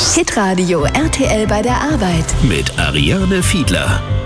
Hitradio RTL bei der Arbeit. Mit Ariane Fiedler.